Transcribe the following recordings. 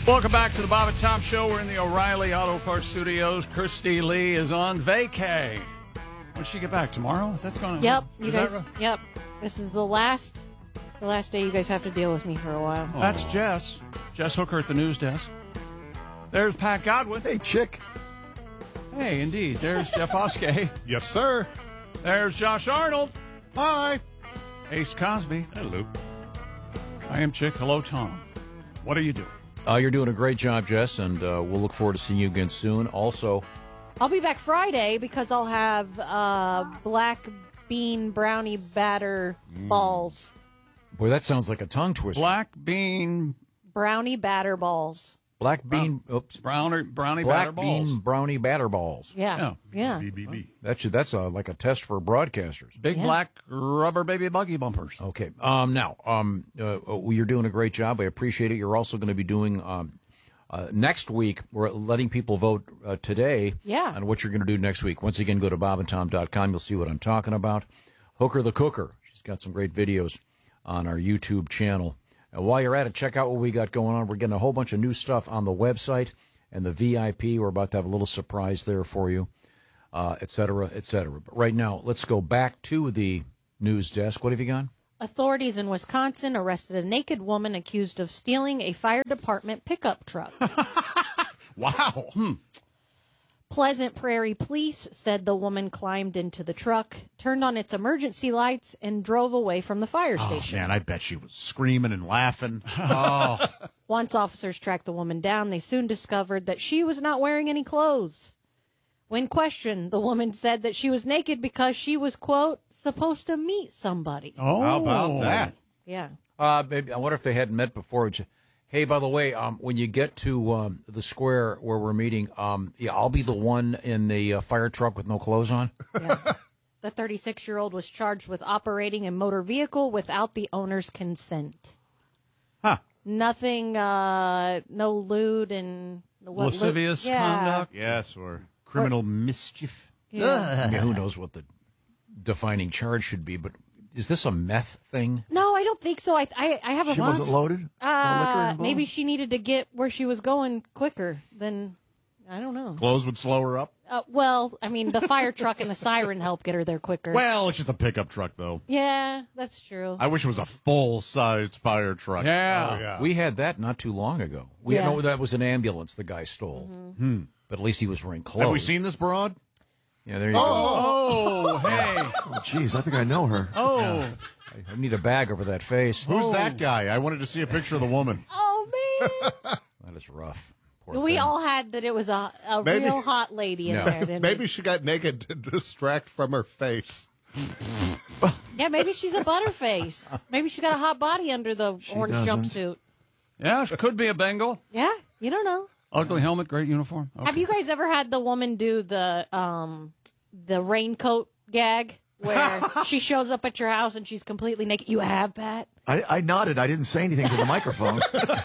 Welcome back to the Bob and Tom Show. We're in the O'Reilly Auto Parts Studios. Christy Lee is on vacay. When she get back tomorrow? Is that going to? Yep, you guys. Right? Yep, this is the last day you guys have to deal with me for a while. Oh. That's Jess Hooker at the news desk. There's Pat Godwin. Hey, chick. Hey, indeed. There's Jeff Oskey. Yes, sir. There's Josh Arnold. Hi. Ace Cosby. Hello. I am Chick. Hello, Tom. What are you doing? You're doing a great job, Jess, and we'll look forward to seeing you again soon. Also, I'll be back Friday because I'll have black bean brownie batter balls. Boy, that sounds like a tongue twister. Black bean brownie batter balls. Black bean, brownie black batter balls. bean brownie batter balls. Yeah. BBB. That's like a test for broadcasters. Big black rubber baby buggy bumpers. Okay. Now, you're doing a great job. I appreciate it. You're also going to be doing next week. We're letting people vote today on what you're going to do next week. Once again, go to bobandtom.com. You'll see what I'm talking about. Hooker the Cooker. She's got some great videos on our YouTube channel. And while you're at it, check out what we got going on. We're getting a whole bunch of new stuff on the website and the VIP. We're about to have a little surprise there for you, et cetera, et cetera. But right now, let's go back to the news desk. What have you got? Authorities in Wisconsin arrested a naked woman accused of stealing a fire department pickup truck. Wow. Pleasant Prairie Police said the woman climbed into the truck, turned on its emergency lights, and drove away from the fire station. Man, I bet she was screaming and laughing. Oh. Once officers tracked the woman down, they soon discovered that she was not wearing any clothes. When questioned, the woman said that she was naked because she was, quote, supposed to meet somebody. Oh, how about that? Yeah. Maybe, I wonder if they hadn't met before. Hey, by the way, when you get to the square where we're meeting, I'll be the one in the fire truck with no clothes on. Yeah. The 36-year-old was charged with operating a motor vehicle without the owner's consent. Huh. Nothing, no lewd and... lascivious conduct? Yes, or criminal mischief. Yeah. I mean, who knows what the defining charge should be, but is this a meth thing? No, I don't think so. I have a She wasn't loaded? maybe she needed to get where she was going quicker than, I don't know. Clothes would slow her up? Well, I mean, the fire truck and the siren help get her there quicker. Well, it's just a pickup truck, though. Yeah, that's true. I wish it was a full-sized fire truck. Yeah. Oh, yeah. We had that not too long ago. We know that was an ambulance the guy stole. Mm-hmm. But at least he was wearing clothes. Have we seen this broad? Yeah, there you go. Oh, hey. Jeez, I think I know her. Oh. Yeah. I need a bag over that face. Who's that guy? I wanted to see a picture of the woman. Oh, man. That is rough. Poor We thing. all had that it was a Maybe- real hot lady in there, didn't Maybe we? she got naked to distract from her face. Yeah, maybe she's a butterface. Maybe she's got a hot body under the orange doesn't. jumpsuit. Yeah, it could be a Bengal. Yeah, you don't know. Ugly helmet, great uniform. Okay. Have you guys ever had the woman do the raincoat gag where she shows up at your house and she's completely naked? You have, Pat? I nodded. I didn't say anything to the microphone.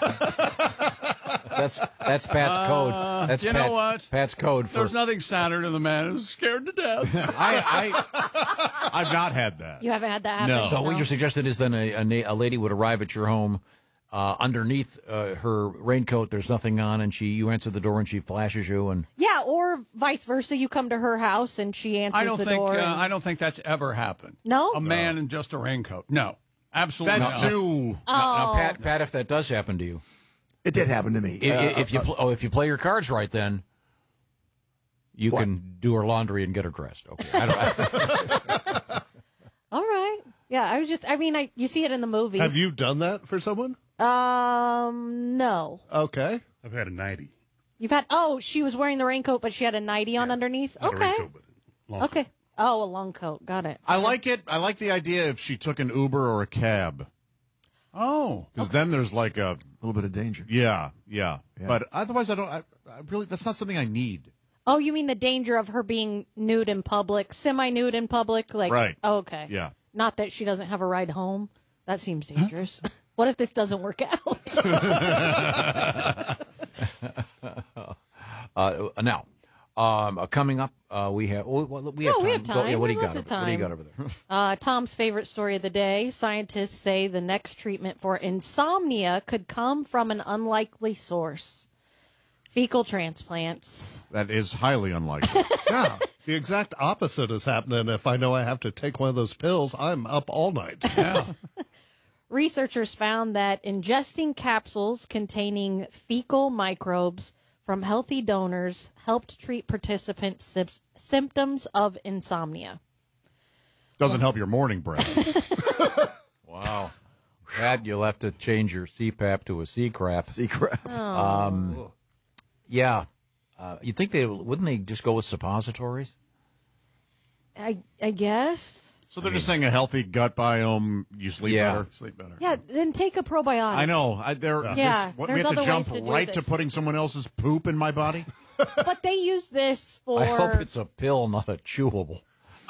That's Pat's code. That's you know what? Pat's code for. There's nothing sadder than the man who's scared to death. I've not had that. You haven't had that happen? No. So what you're suggesting is then a lady would arrive at your home. Underneath her raincoat, there's nothing on, and you answer the door, and she flashes you. And Yeah, or vice versa. You come to her house and she answers the door. I don't think that's ever happened. No? A man in just a raincoat. No, absolutely. That's not. too... now, Pat, if that does happen to you, It did happen to me. if you play your cards right, then you can do her laundry and get her dressed. Okay. All right. Yeah, you see it in the movies. Have you done that for someone? No. Okay. I've had a 90. You've had, she was wearing the raincoat, but she had a nightie on underneath? Not a Okay. raincoat, but a long Okay. Oh, a long coat. Got it. I like it. I like the idea if she took an Uber or a cab. Oh. Because then there's like a little bit of danger. Yeah. But otherwise, I really, that's not something I need. Oh, you mean the danger of her being nude in public, semi-nude in public? Like, Right. Oh, okay. Yeah. Not that she doesn't have a ride home. That seems dangerous. What if this doesn't work out? Now, Coming up, we have time. We have time. What do you got? What do you got over there? Tom's favorite story of the day. Scientists say the next treatment for insomnia could come from an unlikely source. Fecal transplants. That is highly unlikely. Yeah. The exact opposite is happening. If I know I have to take one of those pills, I'm up all night. Yeah. Researchers found that ingesting capsules containing fecal microbes from healthy donors helped treat participants' symptoms of insomnia. Doesn't help your morning breath. Wow. Pat, you'll have to change your CPAP to a C-crap. C-crap. Oh. Yeah. You'd think wouldn't they just go with suppositories? I guess. So they're just saying a healthy gut biome, you sleep better? Sleep better. Yeah, then take a probiotic. I know. We there's have to other jump ways to do right this. to putting someone else's poop in my body? But they use this for... I hope it's a pill, not a chewable.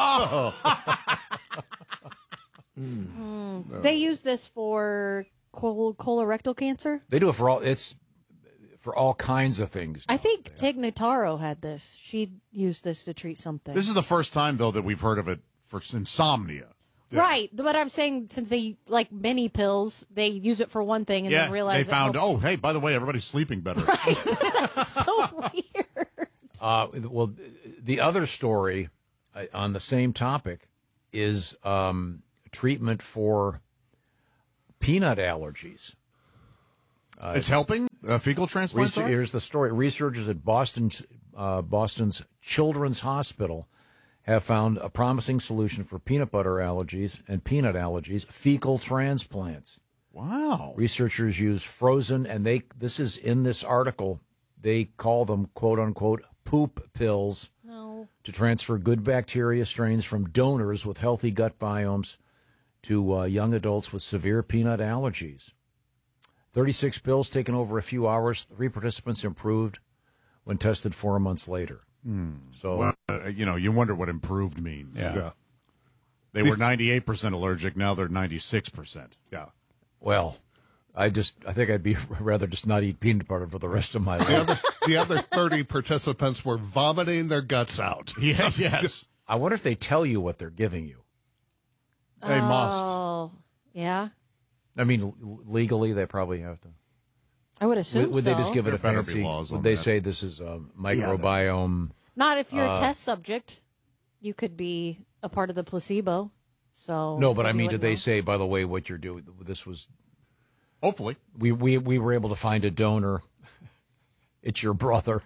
They use this for colorectal cancer. They do it for all kinds of things. I think Tig Notaro had this. She used this to treat something. This is the first time, though, that we've heard of it for insomnia. Right, but I'm saying since they like mini pills, they use it for one thing and then realize they found, hey, by the way, everybody's sleeping better. Right, that's so weird. Well, the other story on the same topic is treatment for peanut allergies. It's helping fecal transplants? Here's the story. Researchers at Boston's Children's Hospital have found a promising solution for peanut butter allergies and peanut allergies, fecal transplants. Wow. Researchers use frozen, and this is in this article, they call them, quote unquote, poop pills to transfer good bacteria strains from donors with healthy gut biomes to young adults with severe peanut allergies. 36 pills taken over a few hours. 3 participants improved when tested 4 months later. So, you wonder what improved means. Yeah. They were 98% allergic. Now they're 96%. Yeah. well, I think I'd be rather just not eat peanut butter for the rest of my life. The other 30 participants were vomiting their guts out. Yeah, yes. I wonder if they tell you what they're giving you. They must. Oh, yeah. I mean, legally, they probably have to. I would assume Would they just give it a There better be fancy? laws Would on they that. say this is a microbiome? Not if you're a test subject. You could be a part of the placebo. So No, but I you mean, wouldn't did they know. say, by the way, what you're doing? This was Hopefully. we were able to find a donor. It's your brother.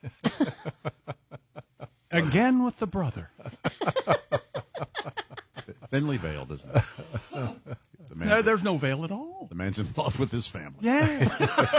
Again with the brother. Thinly veiled, isn't it? There's no veil at all. The man's in love with his family. Yeah.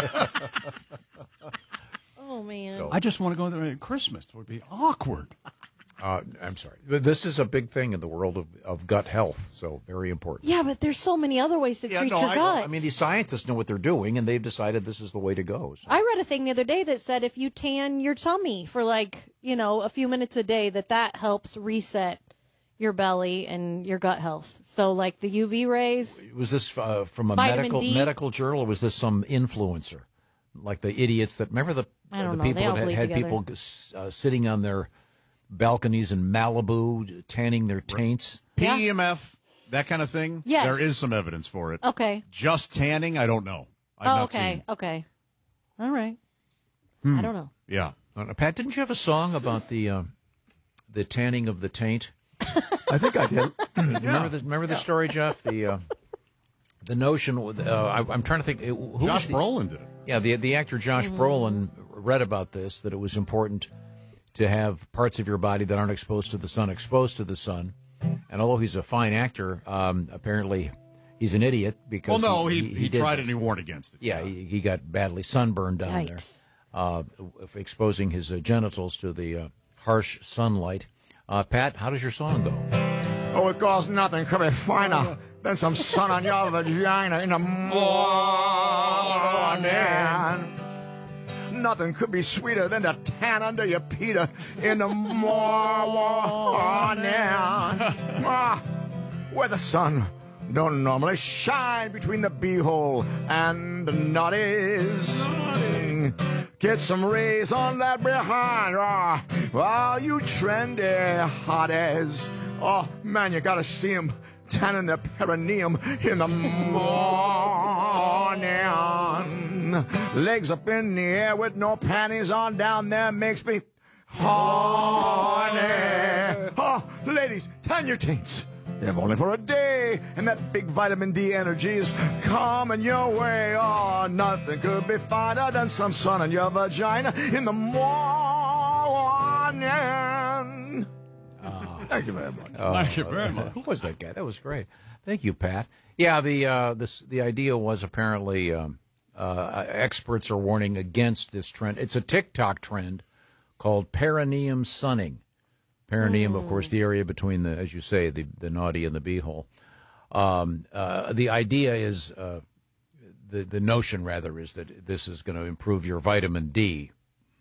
Oh man. I just want to go there at Christmas. It would be awkward. I'm sorry. This is a big thing in the world of gut health, so very important. Yeah, but there's so many other ways to treat your gut. I mean, these scientists know what they're doing, and they've decided this is the way to go. So. I read a thing the other day that said if you tan your tummy for a few minutes a day, that helps reset your belly and your gut health. So like the UV rays. Was this from a Vitamin D. medical journal, or was this some influencer? Like the idiots that, remember the people They all that bleed had together. people sitting on their balconies in Malibu tanning their taints? PEMF, that kind of thing. Yes. There is some evidence for it. Okay. Just tanning, I don't know. I've not seen. Okay. All right. I don't know. Yeah. Pat, didn't you have a song about the tanning of the taint? I think I did. Remember the story, Jeff? The notion. I'm trying to think. Who Josh Brolin did it. Yeah, the actor Josh Brolin read about this, that it was important to have parts of your body that aren't exposed to the sun. And although he's a fine actor, apparently he's an idiot because he did tried that. it and he warned against it. Yeah, he got badly sunburned down Yikes. there, exposing his genitals to the harsh sunlight. Pat, how does your song go? Oh, it goes, nothing could be finer than some sun on your vagina in the morning. Nothing could be sweeter than the tan under your Peter in the morning. Where the sun don't normally shine between the beehole and the nutties. Get some rays on that behind. Oh, you trendy hotties. Oh, man, you gotta see them tanning their perineum in the morning. Legs up in the air with no panties on down there makes me horny. Oh, ladies, tan your taints. If only for a day, and that big vitamin D energy is coming your way. Oh, nothing could be finer than some sun in your vagina in the morning. Thank you very much. Thank you very much. Who was that guy? That was great. Thank you, Pat. Yeah, the idea was apparently experts are warning against this trend. It's a TikTok trend called perineum sunning. Perineum, of course, the area between the, as you say, the naughty and the beehole. The idea is, the notion rather is that this is going to improve your vitamin D.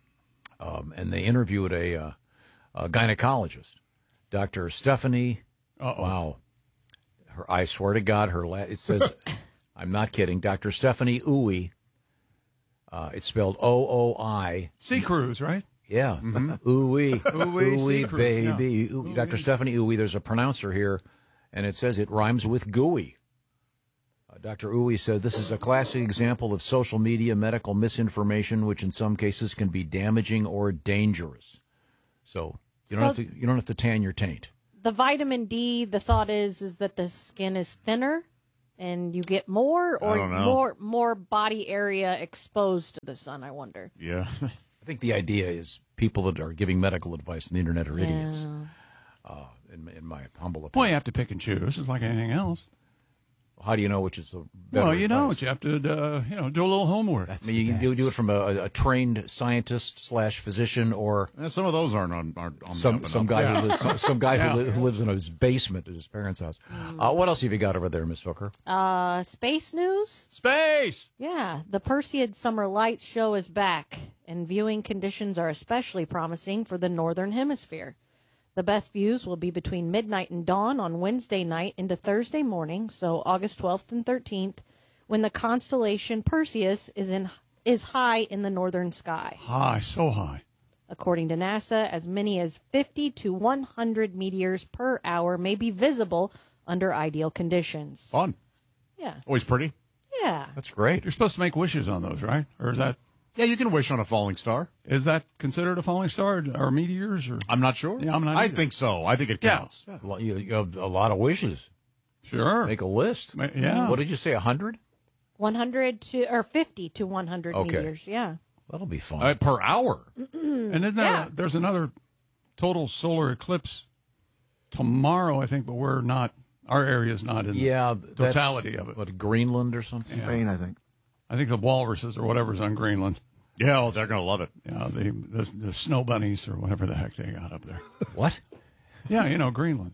And they interviewed a gynecologist, Dr. Stephanie. Wow, I swear to God, it says, I'm not kidding, Dr. Stephanie Ooey. It's spelled OOI. Sea Cruise, right? Yeah. Ooey. Ooey, baby. Yeah. Ooey. Dr. Stephanie Ooey, there's a pronouncer here, and it says it rhymes with gooey. Dr. Ooey said this is a classic example of social media medical misinformation, which in some cases can be damaging or dangerous. So you don't have to tan your taint. The vitamin D, the thought is that the skin is thinner and you get more body area exposed to the sun, I wonder. Yeah. I think the idea is people that are giving medical advice on the internet are idiots, in my humble opinion. Well, you have to pick and choose. It's like anything else. How do you know which is the better Well, you advice? but you have to, do a little homework. You can do it from a trained scientist / physician, or Some of those aren't on some guy who lives in his basement at his parents' house. What else have you got over there, Miss Hooker? Space news? Space! Yeah, the Perseid Summer Lights show is back, and viewing conditions are especially promising for the Northern Hemisphere. The best views will be between midnight and dawn on Wednesday night into Thursday morning, so August 12th and 13th, when the constellation Perseus is high in the northern sky. High, so high. According to NASA, as many as 50 to 100 meteors per hour may be visible under ideal conditions. Fun. Yeah. Always pretty. Yeah. That's great. You're supposed to make wishes on those, right? Or is that Yeah, you can wish on a falling star. considered a falling star or meteors? Or I'm not sure. Yeah, I'm not I either. think so. I think it counts. Yeah. You have a lot of wishes. Sure. Make a list. Yeah. What did you say, 100? 100 to, or 50 to 100 meteors, yeah. That'll be fun. Per hour. And then there's another total solar eclipse tomorrow, I think, but our area's not in the totality of it. What, Greenland or something? Spain, I think. I think the walruses or whatever's on Greenland. Yeah, they're going to love it. Yeah, the snow bunnies or whatever the heck they got up there. What? Yeah, Greenland.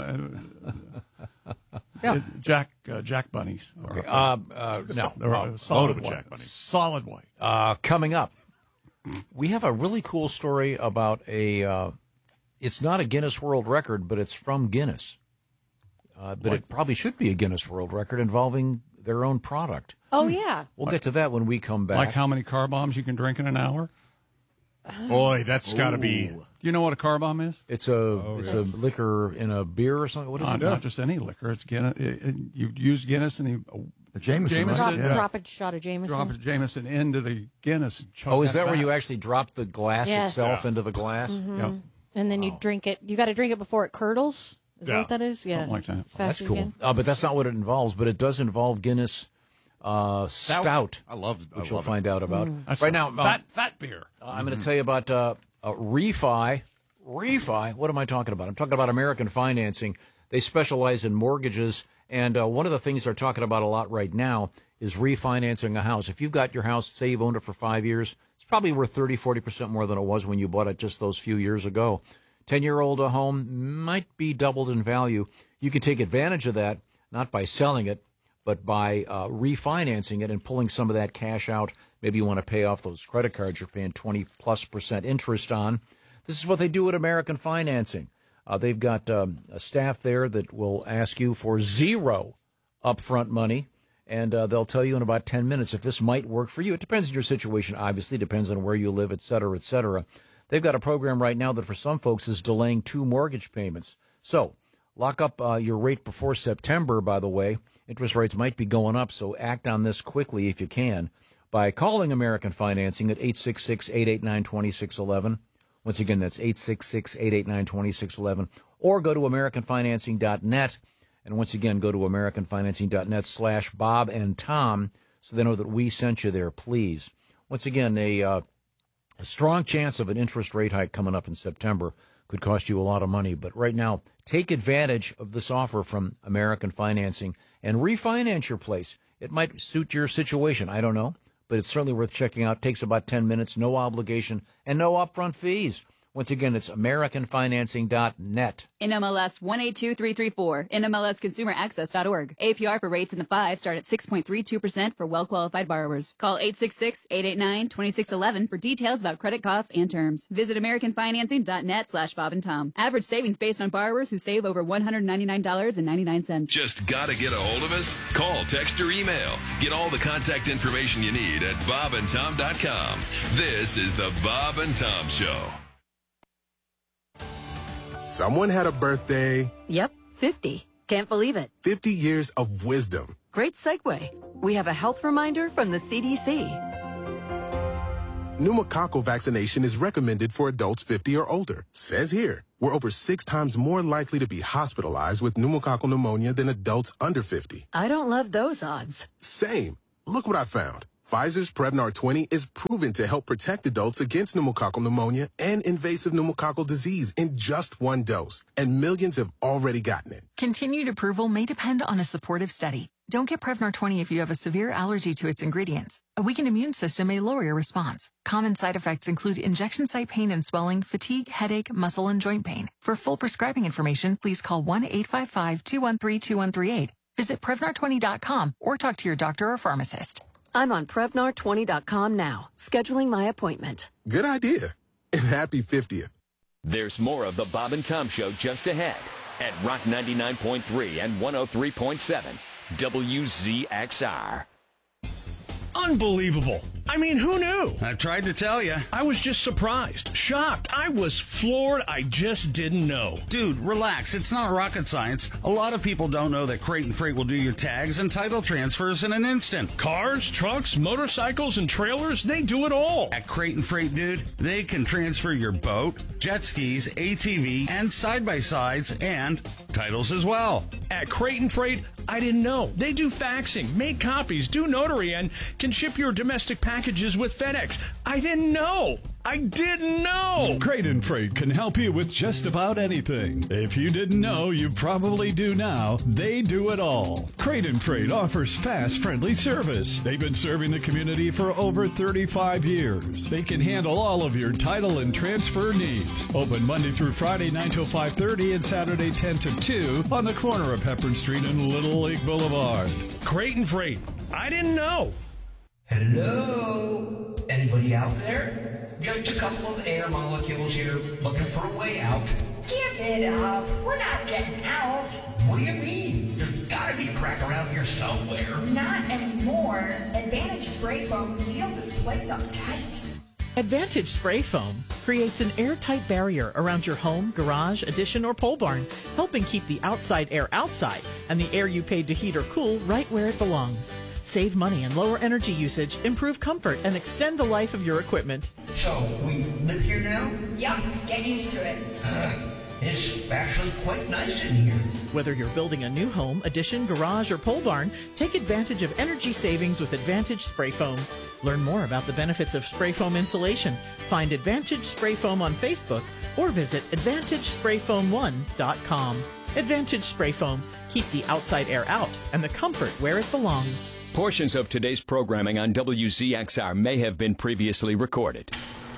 Jack bunnies. Okay. No. They're solid white. Jack bunnies. Solid white. Coming up, we have a really cool story about it's not a Guinness World Record, but it's from Guinness. But it probably should be a Guinness World Record involving their own product. Oh, yeah. We'll get to that when we come back. Like how many car bombs you can drink in an hour? Boy, that's got to be. Do you know what a car bomb is? It's a liquor in a beer or something. What is it? Not just any liquor. It's Guinness. You use Guinness and The Jameson. Jameson. Right? Drop a shot of Jameson. drop a Jameson into the Guinness. And choke Is that where back. you actually drop the glass Yes. itself into the glass? Yep. And then you drink it. You got to drink it before it curdles. Is that what that is? Yeah. Something like that. As fast That's as you cool. can. But that's not what it involves. But it does involve Guinness Stout. I love which you'll find out about. That's right now, fat beer. I'm going to tell you about Refi. Refi. What am I talking about? I'm talking about American Financing. They specialize in mortgages, and one of the things they're talking about a lot right now is refinancing a house. If you've got your house, say you've owned it for 5 years, it's probably worth 30-40% more than it was when you bought it just those few years ago. 10-year-old home might be doubled in value. You can take advantage of that, not by selling it, but by refinancing it and pulling some of that cash out. Maybe you want to pay off those credit cards you're paying 20+% interest on. This is what they do at American Financing. They've got a staff there that will ask you for zero upfront money, and they'll tell you in about 10 minutes if this might work for you. It depends on your situation, obviously. Depends on where you live, et cetera, et cetera. They've got a program right now that for some folks is delaying 2 mortgage payments. So lock up your rate before September, by the way. Interest rates might be going up, so act on this quickly if you can by calling American Financing at 866-889-2611. Once again, that's 866-889-2611. Or go to AmericanFinancing.net. And once again, go to AmericanFinancing.net/Bob and Tom so they know that we sent you there, please. Once again, a strong chance of an interest rate hike coming up in September could cost you a lot of money. But right now, take advantage of this offer from American Financing and refinance your place. It might suit your situation. I don't know, but it's certainly worth checking out. It takes about 10 minutes, no obligation, and no upfront fees. Once again, it's AmericanFinancing.net. NMLS 182334, NMLSConsumerAccess.org. APR for rates in the 5 start at 6.32% for well-qualified borrowers. Call 866-889-2611 for details about credit costs and terms. Visit AmericanFinancing.net/Bob and Tom. Average savings based on borrowers who save over $199.99. Just gotta get a hold of us? Call, text, or email. Get all the contact information you need at bobandtom.com. This is the Bob and Tom Show. Someone had a birthday. Yep, 50. Can't believe it. 50 years of wisdom. Great segue. We have a health reminder from the CDC. Pneumococcal vaccination is recommended for adults 50 or older. Says here, we're over 6 times more likely to be hospitalized with pneumococcal pneumonia than adults under 50. I don't love those odds. Same. Look what I found. Pfizer's Prevnar 20 is proven to help protect adults against pneumococcal pneumonia and invasive pneumococcal disease in just 1 dose, and millions have already gotten it. Continued approval may depend on a supportive study. Don't get Prevnar 20 if you have a severe allergy to its ingredients. A weakened immune system may lower your response. Common side effects include injection site pain and swelling, fatigue, headache, muscle, and joint pain. For full prescribing information, please call 1-855-213-2138. Visit Prevnar20.com or talk to your doctor or pharmacist. I'm on Prevnar20.com now, scheduling my appointment. Good idea. And happy 50th. There's more of the Bob and Tom Show just ahead at Rock 99.3 and 103.7 WZXR. Unbelievable. I mean, who knew? I tried to tell you. I was just surprised, shocked. I was floored. I just didn't know. Dude, relax. It's not rocket science. A lot of people don't know that Crate & Freight will do your tags and title transfers in an instant. Cars, trucks, motorcycles, and trailers, they do it all. At Crate & Freight, dude, they can transfer your boat, jet skis, ATV, and side-by-sides, and titles as well. At Crate & Freight, I didn't know. They do faxing, make copies, do notary, and can ship your domestic packages with FedEx. I didn't know. I didn't know. Crate & Freight can help you with just about anything. If you didn't know, you probably do now. They do it all. Crate & Freight offers fast, friendly service. They've been serving the community for over 35 years. They can handle all of your title and transfer needs. Open Monday through Friday, 9 till 5:30 and Saturday, 10 to 2 on the corner of Hepburn Street and Little League Boulevard. Crate & Freight. I didn't know. Hello? Anybody out there? Just a couple of air molecules here looking for a way out. Give it up. We're not getting out. What do you mean? There's gotta be a crack around here somewhere. Not anymore. Advantage Spray Foam sealed this place up tight. Advantage Spray Foam creates an airtight barrier around your home, garage, addition, or pole barn, helping keep the outside air outside and the air you paid to heat or cool right where it belongs. Save money and lower energy usage, improve comfort, and extend the life of your equipment. So, we live here now? Yup, get used to it. It's actually quite nice in here. Whether you're building a new home, addition, garage, or pole barn, take advantage of energy savings with Advantage Spray Foam. Learn more about the benefits of spray foam insulation. Find Advantage Spray Foam on Facebook or visit AdvantageSprayFoam1.com. Advantage Spray Foam. Keep the outside air out and the comfort where it belongs. Portions of today's programming on WZXR may have been previously recorded.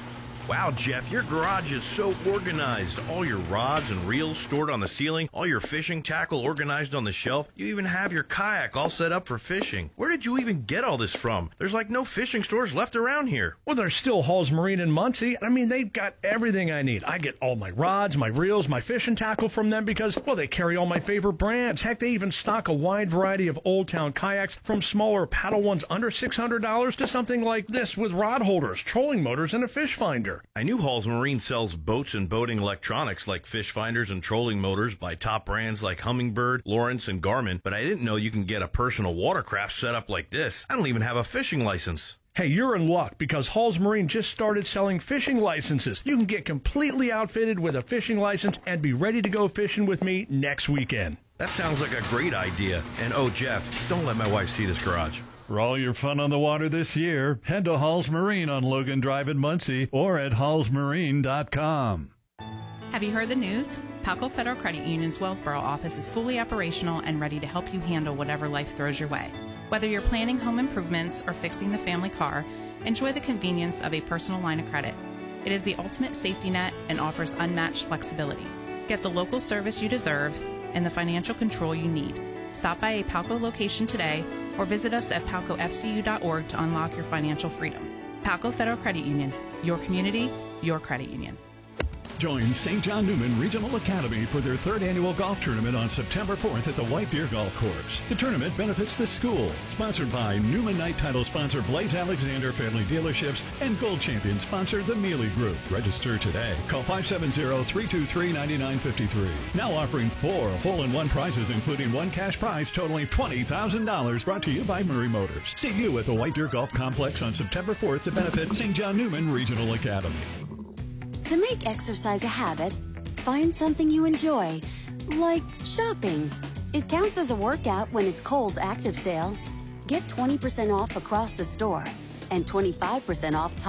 Wow, Jeff, your garage is so organized. All your rods and reels stored on the ceiling, all your fishing tackle organized on the shelf. You even have your kayak all set up for fishing. Where did you even get all this from? There's like no fishing stores left around here. Well, there's still Hall's Marine in Muncie. I mean, they've got everything I need. I get all my rods, my reels, my fishing tackle from them because, well, they carry all my favorite brands. Heck, they even stock a wide variety of Old Town kayaks from smaller paddle ones under $600 to something like this with rod holders, trolling motors, and a fish finder. I knew Hall's Marine sells boats and boating electronics like fish finders and trolling motors by top brands like Humminbird, Lawrence, and Garmin, but I didn't know you can get a personal watercraft set up like this. I don't even have a fishing license. Hey, you're in luck because Hall's Marine just started selling fishing licenses. You can get completely outfitted with a fishing license and be ready to go fishing with me next weekend. That sounds like a great idea. And oh, Jeff, don't let my wife see this garage. For all your fun on the water this year, head to Hall's Marine on Logan Drive in Muncie or at hallsmarine.com. Have you heard the news? Palco Federal Credit Union's Wellsboro office is fully operational and ready to help you handle whatever life throws your way. Whether you're planning home improvements or fixing the family car, enjoy the convenience of a personal line of credit. It is the ultimate safety net and offers unmatched flexibility. Get the local service you deserve and the financial control you need. Stop by a Palco location today or visit us at palcofcu.org to unlock your financial freedom. Palco Federal Credit Union, your community, your credit union. Join St. John Newman Regional Academy for their 3rd annual golf tournament on September 4th at the White Deer Golf Course. The tournament benefits the school. Sponsored by Newman Night title sponsor Blades Alexander Family Dealerships and Gold Champion sponsor the Mealy Group. Register today. Call 570-323-9953. Now offering 4 hole-in-one prizes, including 1 cash prize totaling $20,000. Brought to you by Murray Motors. See you at the White Deer Golf Complex on September 4th to benefit St. John Newman Regional Academy. To make exercise a habit, find something you enjoy, like shopping. It counts as a workout when it's Kohl's Active Sale. Get 20% off across the store and 25% off